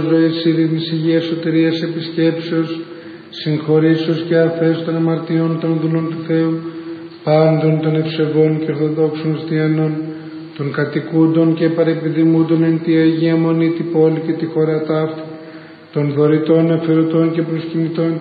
ζωής, ειρήνης, υγείας, σωτηρίας, επισκέψεως, συγχωρήσεως και αφέσεως των αμαρτιών των δούλων του Θεού, πάντων των ευσεβών και ορθοδόξων χριστιανών, των κατοικούντων και παρεπιδημούντων εν τη Αγία Μονή, τη πόλη και τη χώρα ταύτη, των δωρητών, αφιερωτών και προσκυνητών